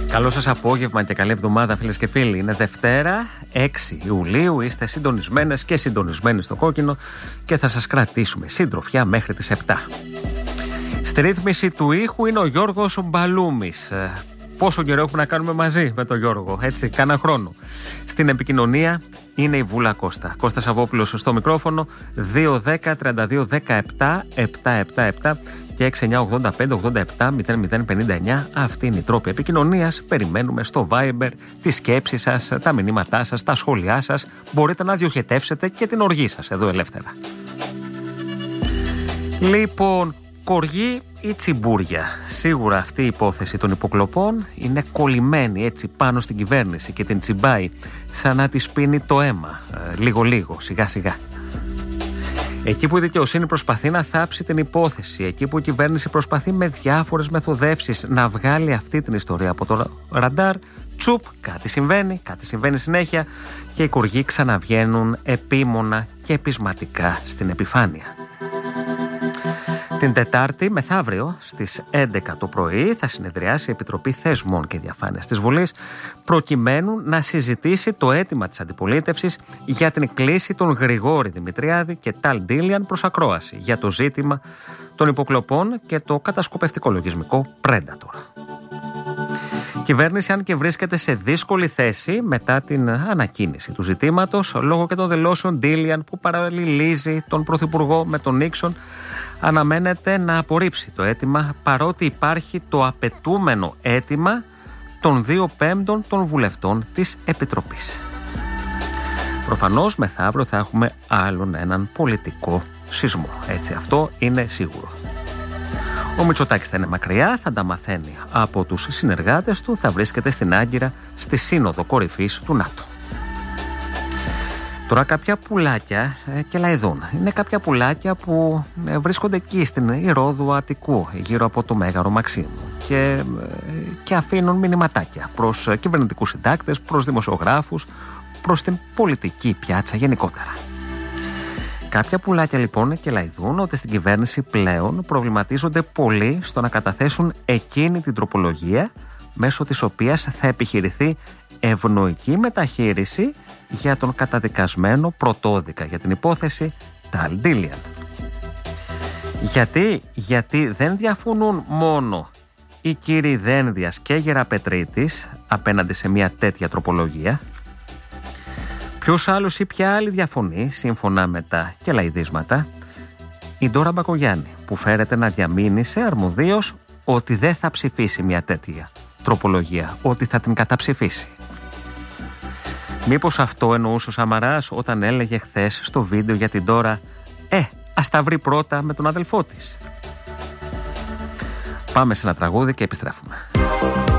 Καλό σας απόγευμα και καλή εβδομάδα, φίλες και φίλοι. Είναι Δευτέρα, 6 Ιουλίου. Είστε συντονισμένες και συντονισμένοι στο κόκκινο και θα σας κρατήσουμε συντροφιά μέχρι τις 7. Στη ρύθμιση του ήχου είναι ο Γιώργος Μπαλούμης. Πόσο καιρό έχουμε να κάνουμε μαζί με τον Γιώργο, έτσι, κάνα χρόνο. Στην επικοινωνία είναι η Βούλα Κώστα. Κώστας Σαββόπουλος στο μικρόφωνο, 210-32-17-777 και 6985-87-0059. Αυτή είναι η τρόπη επικοινωνίας. Περιμένουμε στο Viber τις σκέψεις σας, τα μηνύματά σας, τα σχόλιά σας. Μπορείτε να διοχετεύσετε και την οργή σας εδώ ελεύθερα. Λοιπόν, κοργή ή τσιμπούρια. Σίγουρα αυτή η υπόθεση των υποκλοπών είναι κολλημένη έτσι πάνω στην κυβέρνηση και την τσιμπάει σαν να της πίνει το αίμα, λίγο-λίγο, σιγά-σιγά. Εκεί που η δικαιοσύνη προσπαθεί να θάψει την υπόθεση, εκεί που η κυβέρνηση προσπαθεί με διάφορες μεθοδεύσεις να βγάλει αυτή την ιστορία από το ραντάρ, τσουπ, κάτι συμβαίνει συνέχεια και οι κοργοί ξαναβγαίνουν επίμονα και επισματικά στην επιφάνεια. Την Τετάρτη, μεθαύριο, στις 11 το πρωί, θα συνεδριάσει η Επιτροπή Θεσμών και Διαφάνειας της Βουλής, προκειμένου να συζητήσει το αίτημα της αντιπολίτευσης για την κλήση των Γρηγόρη Δημητριάδη και Ταλ Ντίλιαν προς ακρόαση για το ζήτημα των υποκλοπών και το κατασκοπευτικό λογισμικό Predator. Η κυβέρνηση, αν και βρίσκεται σε δύσκολη θέση μετά την ανακοίνηση του ζητήματος, λόγω και των δηλώσεων Ντίλιαν που παραλληλίζει τον Πρωθυπουργό με τον Νίξον, αναμένεται να απορρίψει το αίτημα, παρότι υπάρχει το απαιτούμενο αίτημα των 2/5 των βουλευτών της Επιτροπής. Προφανώς μεθαύριο θα έχουμε άλλον έναν πολιτικό σεισμό. Έτσι, αυτό είναι σίγουρο. Ο Μητσοτάκης θα είναι μακριά, θα τα μαθαίνει από τους συνεργάτες του, θα βρίσκεται στην Άγκυρα στη Σύνοδο Κορυφής του ΝΑΤΟ. Τώρα κάποια πουλάκια κελαηδούν. Είναι κάποια πουλάκια που βρίσκονται εκεί στην Ηρώδου Αττικού, γύρω από το Μέγαρο Μαξίμου και αφήνουν μηνυματάκια προς κυβερνητικούς συντάκτες, προς δημοσιογράφους, προς την πολιτική πιάτσα γενικότερα. Κάποια πουλάκια λοιπόν κελαηδούν ότι στην κυβέρνηση πλέον προβληματίζονται πολύ στο να καταθέσουν εκείνη την τροπολογία μέσω της οποίας θα επιχειρηθεί ευνοϊκή μεταχείριση για τον καταδικασμένο πρωτόδικα για την υπόθεση Ταλ Ντίλιαν. Γιατί δεν διαφωνούν μόνο οι κύριοι Δένδιας και Γεραπετρίτης απέναντι σε μια τέτοια τροπολογία. Ποιος άλλος ή ποια άλλη διαφωνεί σύμφωνα με τα κελαηδίσματα? Η Ντόρα Μπακογιάννη, που φέρεται να διαμείνει σε αρμοδίως ότι δεν θα ψηφίσει μια τέτοια τροπολογία, ότι θα την καταψηφίσει. Μήπως αυτό εννοούσε ο Σαμαράς όταν έλεγε χθες στο βίντεο για την Ντόρα ας τα βρει πρώτα με τον αδελφό της? Πάμε σε ένα τραγούδι και επιστρέφουμε.